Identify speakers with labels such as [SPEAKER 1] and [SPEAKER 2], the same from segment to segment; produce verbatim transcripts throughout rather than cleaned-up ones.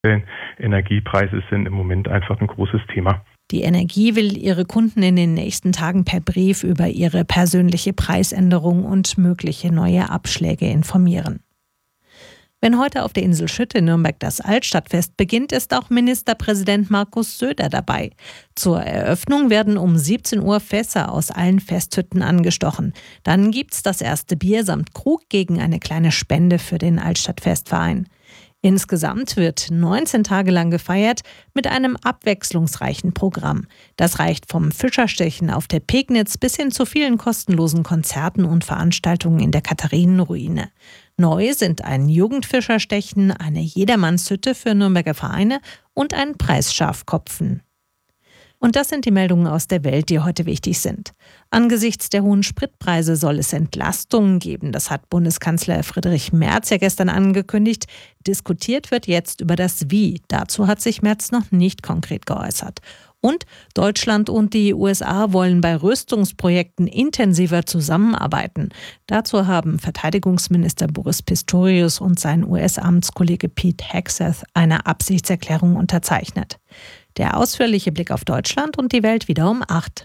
[SPEAKER 1] Energiepreise sind im Moment einfach ein großes Thema.
[SPEAKER 2] Die Energie will ihre Kunden in den nächsten Tagen per Brief über ihre persönliche Preisänderung und mögliche neue Abschläge informieren. Wenn heute auf der Insel Schütt in Nürnberg das Altstadtfest beginnt, ist auch Ministerpräsident Markus Söder dabei. Zur Eröffnung werden um siebzehn Uhr Fässer aus allen Festhütten angestochen. Dann gibt's das erste Bier samt Krug gegen eine kleine Spende für den Altstadtfestverein. Insgesamt wird neunzehn Tage lang gefeiert mit einem abwechslungsreichen Programm. Das reicht vom Fischerstechen auf der Pegnitz bis hin zu vielen kostenlosen Konzerten und Veranstaltungen in der Katharinenruine. Neu sind ein Jugendfischerstechen, eine Jedermannshütte für Nürnberger Vereine und ein Preisschafkopfen. Und das sind die Meldungen aus der Welt, die heute wichtig sind. Angesichts der hohen Spritpreise soll es Entlastungen geben. Das hat Bundeskanzler Friedrich Merz ja gestern angekündigt. Diskutiert wird jetzt über das Wie. Dazu hat sich Merz noch nicht konkret geäußert. Und Deutschland und die U S A wollen bei Rüstungsprojekten intensiver zusammenarbeiten. Dazu haben Verteidigungsminister Boris Pistorius und sein U S-Amtskollege Pete Hegseth eine Absichtserklärung unterzeichnet. Der ausführliche Blick auf Deutschland und die Welt wieder um acht.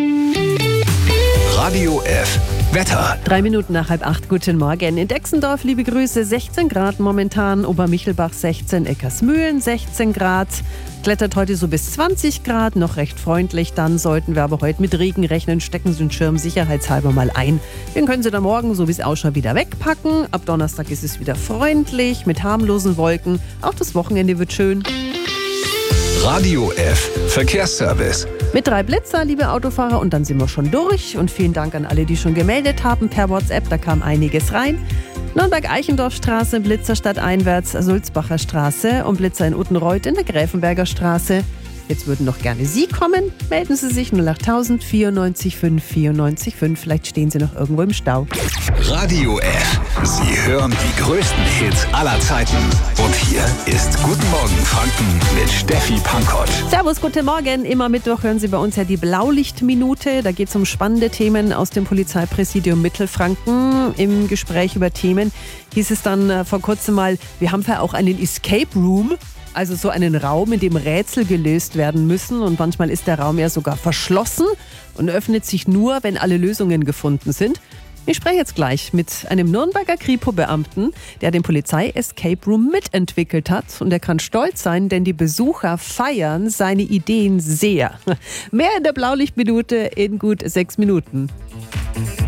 [SPEAKER 3] Radio F. Wetter.
[SPEAKER 4] Drei Minuten nach halb acht. Guten Morgen. In Dexendorf, liebe Grüße, sechzehn Grad momentan. Obermichelbach sechzehn, Eckersmühlen sechzehn Grad. Klettert heute so bis zwanzig Grad, noch recht freundlich. Dann sollten wir aber heute mit Regen rechnen. Stecken Sie den Schirm sicherheitshalber mal ein. Den können Sie dann morgen, so wie es ausschaut, wieder wegpacken. Ab Donnerstag ist es wieder freundlich mit harmlosen Wolken. Auch das Wochenende wird schön.
[SPEAKER 3] Radio F. Verkehrsservice.
[SPEAKER 4] Mit drei Blitzer, liebe Autofahrer, und dann sind wir schon durch. Und vielen Dank an alle, die schon gemeldet haben per WhatsApp. Da kam einiges rein. Nürnberg-Eichendorfstraße, Blitzer stadteinwärts, Sulzbacher Straße und Blitzer in Uttenreuth in der Gräfenberger Straße. Jetzt würden noch gerne Sie kommen. Melden Sie sich null acht null null vierundneunzig fünf vierundneunzig fünf. Vielleicht stehen Sie noch irgendwo im Stau.
[SPEAKER 3] Radio F. Sie hören die größten Hits aller Zeiten. Und hier ist Guten Morgen Franken mit Steffi Pankott.
[SPEAKER 4] Servus, guten Morgen. Immer Mittwoch hören Sie bei uns ja die Blaulichtminute. Da geht es um spannende Themen aus dem Polizeipräsidium Mittelfranken. Im Gespräch über Themen hieß es dann äh, vor kurzem mal, wir haben ja auch einen Escape Room. Also so einen Raum, in dem Rätsel gelöst werden müssen, und manchmal ist der Raum ja sogar verschlossen und öffnet sich nur, wenn alle Lösungen gefunden sind. Ich spreche jetzt gleich mit einem Nürnberger Kripo-Beamten, der den Polizei-Escape Room mitentwickelt hat, und er kann stolz sein, denn die Besucher feiern seine Ideen sehr. Mehr in der Blaulichtminute in gut sechs Minuten.